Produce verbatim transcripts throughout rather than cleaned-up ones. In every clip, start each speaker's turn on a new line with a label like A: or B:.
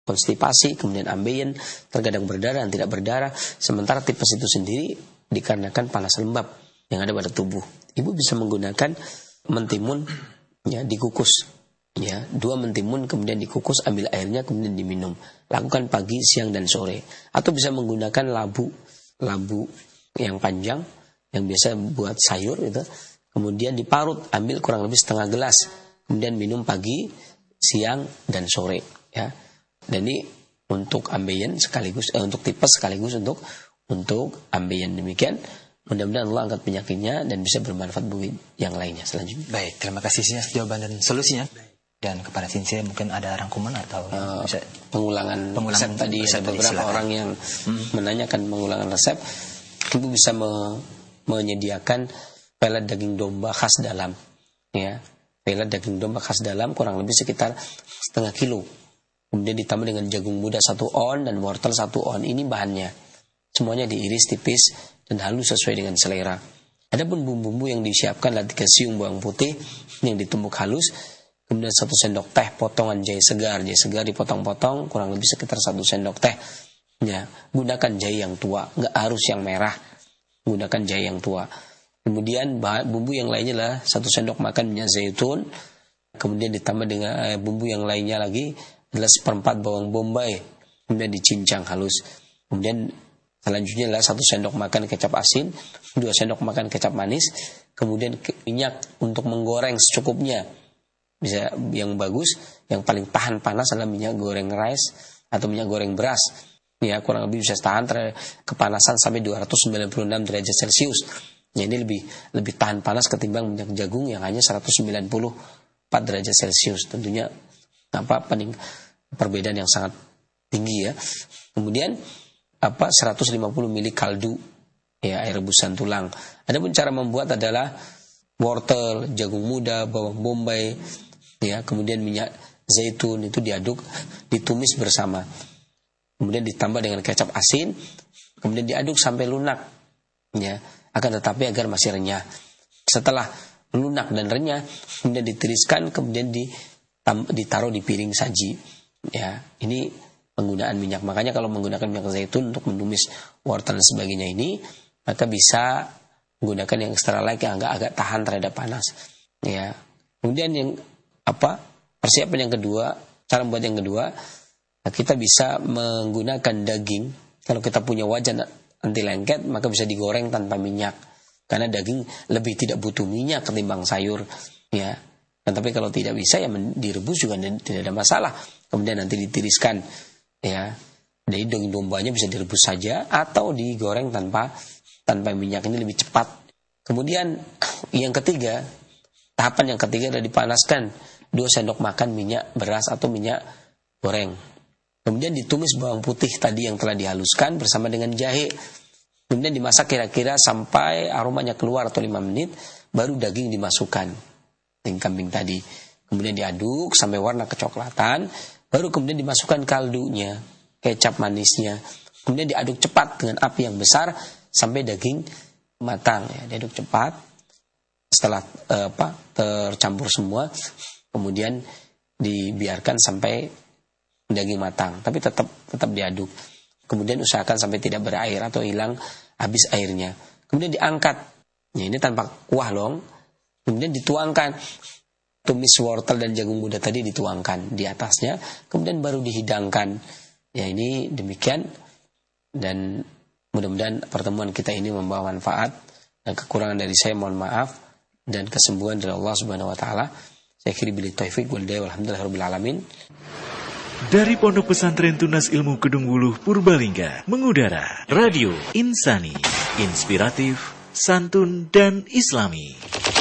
A: konstipasi, kemudian ambeien, terkadang berdarah dan tidak berdarah. Sementara tipes itu sendiri dikarenakan panas lembab yang ada pada tubuh. Ibu bisa menggunakan mentimun, ya, dikukus, ya, dua mentimun kemudian dikukus, ambil airnya kemudian diminum. Lakukan pagi, siang dan sore. Atau bisa menggunakan labu, labu yang panjang yang biasa buat sayur gitu. Kemudian diparut, ambil kurang lebih setengah gelas, kemudian minum pagi, siang dan sore, ya. Dan ini untuk ambeien sekaligus eh, untuk tipes sekaligus untuk untuk ambeien. Demikian, mudah-mudahan Allah angkat penyakitnya dan bisa bermanfaat bagi yang lainnya selanjutnya.
B: Baik, terima kasih Sinse jawaban dan solusinya. Dan kepada Sinse mungkin ada rangkuman atau uh, bisa
A: pengulangan,
B: pengulangan
A: resep tadi. Saya beberapa silakan. Orang yang hmm. menanyakan pengulangan resep, ibu bisa me, menyediakan pelet daging domba khas dalam, ya, pelet daging domba khas dalam kurang lebih sekitar setengah kilo. Kemudian ditambah dengan jagung muda satu on dan wortel satu on. Ini bahannya. Semuanya diiris tipis dan halus sesuai dengan selera. Adapun bumbu-bumbu yang disiapkan adalah tiga siung bawang putih yang ditumbuk halus. Kemudian satu sendok teh potongan jahe segar. Jahe segar dipotong-potong kurang lebih sekitar satu sendok teh. Ya, gunakan jahe yang tua, nggak harus yang merah. Gunakan jahe yang tua. Kemudian bumbu yang lainnya adalah satu sendok makan minyak zaitun. Kemudian ditambah dengan eh, bumbu yang lainnya lagi adalah seperempat bawang bombay, kemudian dicincang halus. Kemudian selanjutnya adalah satu sendok makan kecap asin, dua sendok makan kecap manis, kemudian minyak untuk menggoreng secukupnya. Bisa yang bagus, yang paling tahan panas adalah minyak goreng rice atau minyak goreng beras. Ya, kurang lebih bisa tahan kepanasan sampai dua ratus sembilan puluh enam derajat Celcius. Ya, ini lebih lebih tahan panas ketimbang minyak jagung yang hanya seratus sembilan puluh empat derajat Celcius. Tentunya apa pening, perbedaan yang sangat tinggi, ya. Kemudian apa seratus lima puluh mililiter kaldu, ya, air rebusan tulang. Adapun cara membuat adalah wortel, jagung muda, bawang bombay, ya, kemudian minyak zaitun itu diaduk, ditumis bersama. Kemudian ditambah dengan kecap asin, kemudian diaduk sampai lunak, ya. Akan tetapi agar masih renyah. Setelah lunak dan renyah, kemudian ditiriskan, kemudian di ditaruh di piring saji, ya. Ini penggunaan minyak. Makanya kalau menggunakan minyak zaitun untuk menumis wortel dan sebagainya ini, maka bisa menggunakan yang extra light yang agak-agak tahan terhadap panas, ya. Kemudian yang apa persiapan yang kedua, cara membuat yang kedua, kita bisa menggunakan daging. Kalau kita punya wajan anti lengket, maka bisa digoreng tanpa minyak, karena daging lebih tidak butuh minyak ketimbang sayur, ya. Nah, tapi kalau tidak bisa, ya direbus juga tidak ada masalah. Kemudian nanti ditiriskan, ya. Jadi daging dombanya bisa direbus saja atau digoreng tanpa tanpa minyak, ini lebih cepat. Kemudian yang ketiga, tahapan yang ketiga adalah dipanaskan dua sendok makan minyak beras atau minyak goreng. Kemudian ditumis bawang putih tadi yang telah dihaluskan bersama dengan jahe. Kemudian dimasak kira-kira sampai aromanya keluar atau lima menit, baru daging dimasukkan. Daging kambing tadi. Kemudian diaduk sampai warna kecoklatan, baru kemudian dimasukkan kaldunya, kecap manisnya. Kemudian diaduk cepat dengan api yang besar sampai daging matang, ya. Diaduk cepat. Setelah eh, apa tercampur semua, kemudian dibiarkan sampai daging matang, tapi tetap tetap diaduk. Kemudian usahakan sampai tidak berair atau hilang habis airnya. Kemudian diangkat. Ya, ini tanpa kuah loh. Kemudian dituangkan tumis wortel dan jagung muda tadi, dituangkan di atasnya, kemudian baru dihidangkan. Ya, ini demikian, dan mudah-mudahan pertemuan kita ini membawa manfaat, dan kekurangan dari saya mohon maaf, dan kesembuhan dari Allah Subhanahu wa taala. Saya akhiri billahi taufik wal hidayah, walhamdulillahirabbil alamin.
C: Dari Pondok Pesantren Tunas Ilmu Kedung Wuluh Purbalingga mengudara Radio Insani, inspiratif, santun dan islami.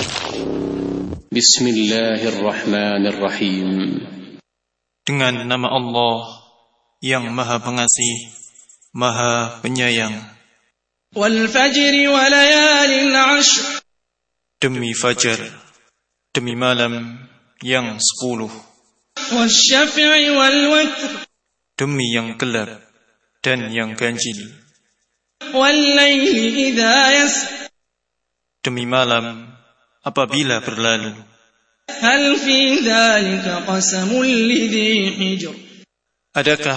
D: Bismillahirrahmanirrahim.
E: Dengan nama Allah yang Maha Pengasih, Maha Penyayang.
D: Wal fajri wa layalin 'ashr.
E: Demi fajar, demi malam yang sepuluh.
D: Wasyafi'i wal watr.
E: Demi yang gelap dan yang ganjil.
D: Wal laili idza yas.
E: Demi malam apabila berlalu.
D: Hal fi dzalika qasamul lidhi hijr.
E: Adakah